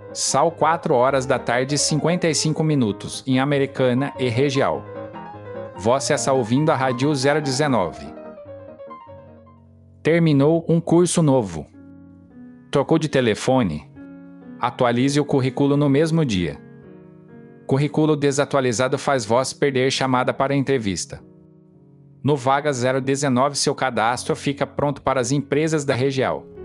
Sal 4 horas da tarde e 55 minutos, em Americana e Região. Você está ouvindo a Rádio 019. Terminou um curso novo. Trocou de telefone? Atualize o currículo no mesmo dia. Currículo desatualizado faz você perder chamada para entrevista. No Vaga 019, seu cadastro fica pronto para as empresas da região.